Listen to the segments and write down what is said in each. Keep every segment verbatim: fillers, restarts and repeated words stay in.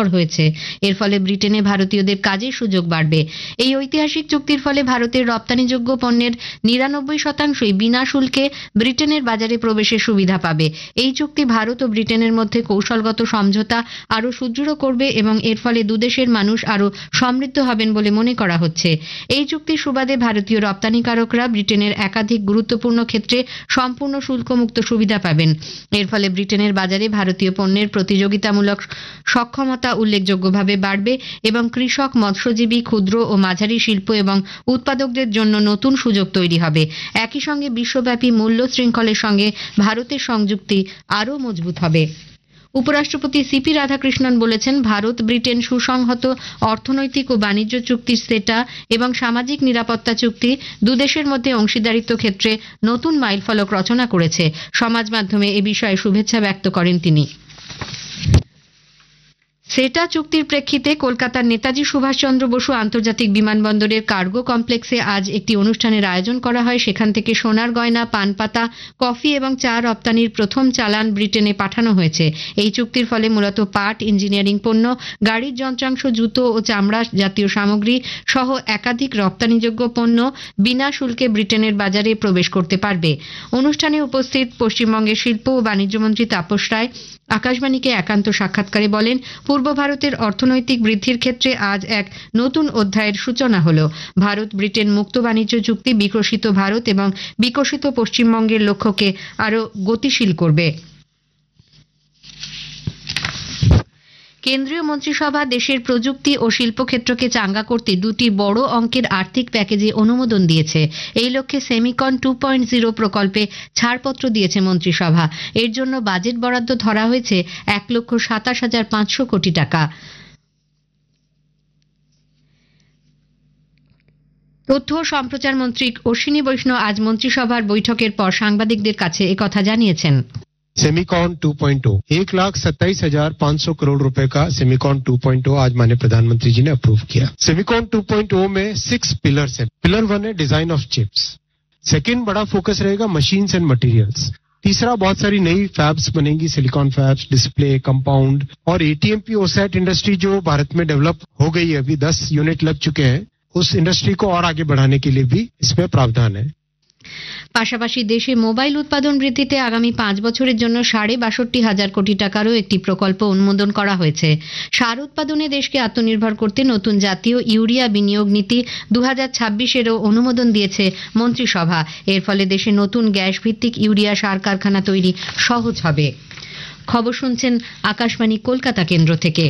কার্যকর হয়েছে। এর ফলে ব্রিটেনে ভারতীয়দের কাজের সুযোগ বাড়বে। এই ঐতিহাসিক চুক্তির ফলে ভারতের রপ্তানিযোগ্য পণ্যের নিরানব্বই শতাংশই বিনা শুল্কে ব্রিটেনের বাজারে প্রবেশের সুবিধা পাবে। এই চুক্তি ভারত ও ব্রিটেনের মধ্যে কৌশলগত সমঝোতা আরও সুদৃঢ় করবে এবং এর ফলে দুদেশের মানুষ আরও সমৃদ্ধ হবেন বলে মনে করা হচ্ছে। এই চুক্তির সুবাদে ভারতীয় রপ্তানিকারকরা ব্রিটেনের একাধিক গুরুত্বপূর্ণ ক্ষেত্রে সম্পূর্ণ শুল্কমুক্ত সুবিধা পাবেন। এর ফলে ব্রিটেনের বাজারে ভারতীয় পণ্যের প্রতিযোগিতামূলক সক্ষমতা উল্লেখযোগ্যভাবে বাড়বে এবং কৃষক, মৎস্যজীবী, ক্ষুদ্র ও মাঝারি শিল্প এবং উৎপাদকদের জন্য নতুন সুযোগ তৈরি হবে। একই সঙ্গে বিশ্বব্যাপী মূল্য শৃঙ্খলের সঙ্গে ভারতের সংযুক্তি আরও মজবুত হবে। উপরাষ্ট্রপতি সিপি রাধাকৃষ্ণন বলেছেন, ভারত ব্রিটেন সুসংহত অর্থনৈতিক ও বাণিজ্য চুক্তি সেটা এবং সামাজিক নিরাপত্তা চুক্তি দুদেশের মধ্যে অংশীদারিত্ব ক্ষেত্রে নতুন মাইলফলক রচনা করেছে। সমাজ মাধ্যমে এ বিষয়ে শুভেচ্ছা ব্যক্ত করেন তিনি। সেটা চুক্তির প্রেক্ষিতে কলকাতার নেতাজি সুভাষচন্দ্র বসু আন্তর্জাতিক বিমানবন্দরের কার্গো কমপ্লেক্সে আজ একটি অনুষ্ঠানের আয়োজন করা হয়। সেখান থেকে সোনার গয়না, পান পাতা, কফি এবং চা রপ্তানির প্রথম চালান ব্রিটেনে পাঠানো হয়েছে। এই চুক্তির ফলে মূলত পাট, ইঞ্জিনিয়ারিং পণ্য, গাড়ির যন্ত্রাংশ, জুতো ও চামড়া জাতীয় সামগ্রী সহ একাধিক রপ্তানিযোগ্য পণ্য বিনা শুল্কে ব্রিটেনের বাজারে প্রবেশ করতে পারবে। অনুষ্ঠানে উপস্থিত পশ্চিমবঙ্গের শিল্প ও বাণিজ্যমন্ত্রী তাপস রায় আকাশবাণীকে একান্ত সাক্ষাৎকারে বলেন, পূর্ব ভারতের অর্থনৈতিক বৃদ্ধির ক্ষেত্রে আজ এক নতুন অধ্যায়ের সূচনা হল। ভারত ব্রিটেন মুক্ত বাণিজ্য চুক্তি বিকশিত ভারত এবং বিকশিত পশ্চিমবঙ্গের লক্ষ্যকে আরও গতিশীল করবে। কেন্দ্রীয় মন্ত্রিসভা দেশের প্রযুক্তি ও শিল্পক্ষেত্রকে চাঙ্গা করতে দুটি বড় অঙ্কের আর্থিক প্যাকেজে অনুমোদন দিয়েছে। এই লক্ষ্যে সেমিকন টু পয়েন্ট জিরো প্রকল্পে ছাড়পত্র দিয়েছে মন্ত্রিসভা। এর জন্য বাজেট বরাদ্দ ধরা হয়েছে এক লক্ষ সাতাশ হাজার পাঁচশো কোটি টাকা। তথ্য ও সম্প্রচার মন্ত্রী অশ্বিনী বৈষ্ণব আজ মন্ত্রিসভার বৈঠকের পর সাংবাদিকদের কাছে একথা জানিয়েছেন। सेमिकॉन टू पॉइंट ओ एक लाख सत्ताईस हजार पाँच सौ करोड़ रुपए का सेमिकॉन टू पॉइंट ओ आज माननीय प्रधानमंत्री जी ने अप्रूव किया। सेमिकॉन टू पॉइंट ओ में सिक्स पिलर्स हैं। पिलर वन है डिजाइन ऑफ चिप्स, सेकंड बड़ा फोकस रहेगा मशीन्स एंड मटेरियल्स, तीसरा बहुत सारी नई फैब्स बनेंगी, सिलिकॉन फैब्स, डिस्प्ले, कंपाउंड और एटीएमपी ओसैट इंडस्ट्री जो भारत में डेवलप हो गई है, अभी दस यूनिट लग चुके हैं, उस इंडस्ट्री को और आगे बढ़ाने के लिए भी इसमें प्रावधान है। পাশাপাশি দেশে মোবাইল উৎপাদন বৃদ্ধিতে আগামী পাঁচ বছরের জন্য সাড়ে বাষট্টি হাজার কোটি টাকারও একটি প্রকল্প অনুমোদন করা হয়েছে। সার উৎপাদনে দেশকে আত্মনির্ভর করতে নতুন জাতীয় ইউরিয়া বিনিয়োগ নীতি দু হাজার ছাব্বিশেরও অনুমোদন দিয়েছে মন্ত্রিসভা। এর ফলে দেশে নতুন গ্যাস ভিত্তিক ইউরিয়া সার কারখানা তৈরি সহজ হবে। খবর শুনছেন আকাশবাণী কলকাতা কেন্দ্র থেকে।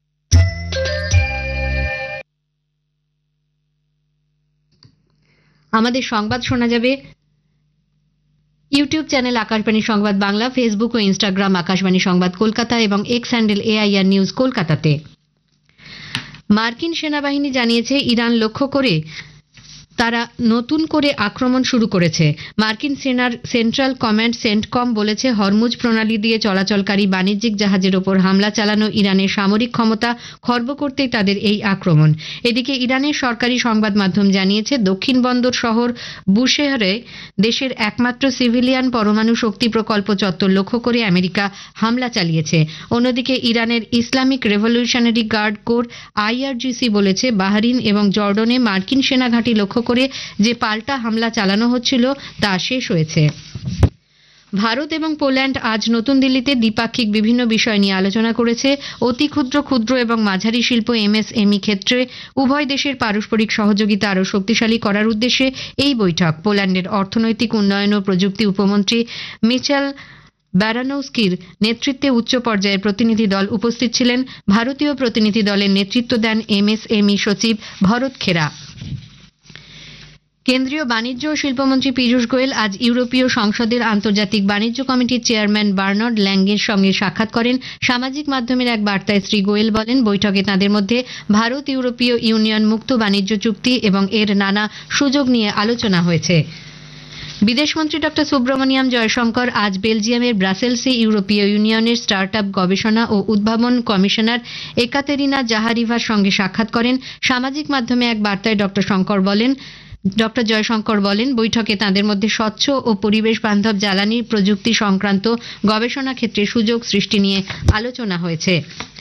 আমাদের সংবাদ শোনা যাবে ইউটিউব চ্যানেল আকাশবাণী সংবাদ বাংলা, ফেসবুক ও ইনস্টাগ্রাম আকাশবাণী সংবাদ কলকাতা এবং এক্স হ্যান্ডেল এআইআর নিউজ কলকাতাতে। মার্কিন সেনাবাহিনী জানিয়েছে, ইরান লক্ষ্য করে তারা নতুন করে আক্রমণ শুরু করেছে। মার্কিন সেনার সেন্ট্রাল কমান্ড সেন্টকম বলেছে, হরমুজ প্রণালী দিয়ে চলাচলকারী বাণিজ্যিক জাহাজের ওপর হামলা চালানো ইরানের সামরিক ক্ষমতা খর্ব করতেই তাদের এই আক্রমণ। এদিকে ইরানের সরকারি সংবাদ মাধ্যম জানিয়েছে, দক্ষিণ বন্দর শহর বুশেহরে দেশের একমাত্র সিভিলিয়ান পরমাণু শক্তি প্রকল্প চত্বর লক্ষ্য করে আমেরিকা হামলা চালিয়েছে। অন্যদিকে ইরানের Islamic revolutionary guard corps IRGC বলেছে, বাহরিন এবং জর্ডনে মার্কিন সেনা ঘাঁটি লক্ষ্য করে যে পাল্টা হামলা চালানো হচ্ছিল তা শেষ হয়েছে। ভারত এবং পোল্যান্ড আজ নতুন দিল্লিতে দ্বিপাক্ষিক বিভিন্ন বিষয় নিয়ে আলোচনা করেছে। অতি ক্ষুদ্র, ক্ষুদ্র এবং মাঝারি শিল্প এমএসএমই ক্ষেত্রে উভয় দেশের পারস্পরিক সহযোগিতা আরও শক্তিশালী করার উদ্দেশ্যে এই বৈঠক। পোল্যান্ডের অর্থনৈতিক উন্নয়ন ও প্রযুক্তি উপমন্ত্রী মিচেল ব্যারানস্কির নেতৃত্বে উচ্চ পর্যায়ের প্রতিনিধি দল উপস্থিত ছিলেন। ভারতীয় প্রতিনিধি দলের নেতৃত্ব দেন এমএসএমই সচিব ভরত খেরা। কেন্দ্রীয় বাণিজ্য ও শিল্পমন্ত্রী পীযূষ গোয়েল আজ ইউরোপীয় সংসদের আন্তর্জাতিক বাণিজ্য কমিটির চেয়ারম্যান বার্নার্ড ল্যাঙ্গের সঙ্গে সাক্ষাৎ করেন। সামাজিক মাধ্যমের এক বার্তায় শ্রী গোয়েল বলেন, বৈঠকে তাঁদের মধ্যে ভারত ইউরোপীয় ইউনিয়ন মুক্ত বাণিজ্য চুক্তি এবং এর নানা সুযোগ নিয়ে আলোচনা হয়েছে। বিদেশমন্ত্রী ডক্টর সুব্রমণিয়াম জয়শঙ্কর আজ বেলজিয়ামের ব্রাসেলসে ইউরোপীয় ইউনিয়নের স্টার্ট আপ গবেষণা ও উদ্ভাবন কমিশনার একাতেরিনা জাহারিভার সঙ্গে সাক্ষাৎ করেন। সামাজিক মাধ্যমে এক বার্তায় ডক্টর শঙ্কর বলেন ডক্টর জয়শঙ্কর বলেন, বৈঠকে তাঁদের মধ্যে স্বচ্ছ ও পরিবেশ বান্ধব জ্বালানি প্রযুক্তি সংক্রান্ত গবেষণা ক্ষেত্রে সুযোগ সৃষ্টি নিয়ে আলোচনা হয়েছে।